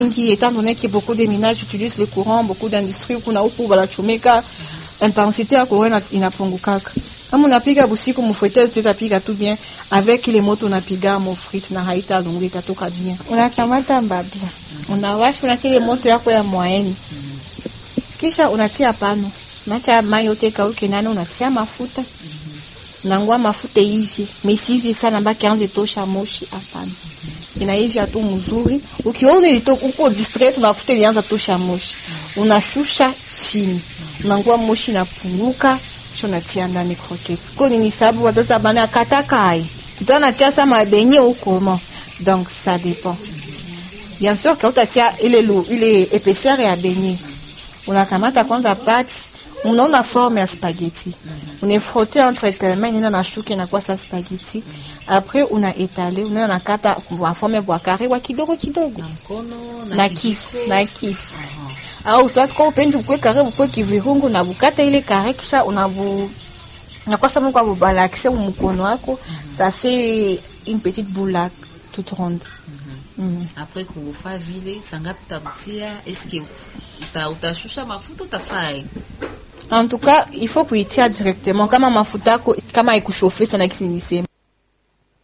Étant donné que beaucoup de ménages utilisent le courant, beaucoup d'industries kuna huku wanachomeka, intensité ya courant inapungukaka. Kama unapiga busiku mfreteuse tutapiga tu bien avec les motos unapiga mo frite na haita lungu itatoka bien. Unakamata mbabla. Unawasha unatia moto yako ya moyenne. Kisha unatia pano. Unacha maji yote kauke nani unatia mafuta. Nangua mafuta hivi. Mesi hivi sana mbaki anze tosha moshi hapana. Inaivya tu mzuri. Ukiona ilitoka uko distrait unakuta ilianza tosha moshi. Unashusha chini. Unangua moshi inapunguka. Unatia ndani croquette. Kwa nini sababu watoto bana kataka hai. Tutana tia ça ma beignet ou comment. Donc ça dépend. Bien sûr que utatia ile épaisseur ya beignet. Unakamata kwanza pâte, unaona forme ya spaghetti. Unafrotter entre tes mains na shuka na kwa sa spaghetti. Après una étaler, una nakata kwa forme ya carré wa kidogo kidogo. Na kisu. Au soit kwa upenzi ukwe carré ukwe kivirungu na bukata ile carré kisha na kwa sababu kwa balaxe mkono wako ça fait une petite boule là, toute ronde. Après kufa vile sangapi tabutia est-ce que utashusha mafuta utafai? En tout cas, il faut kuitia directement kama mafuta yako kama ikushofé sana kisinisema.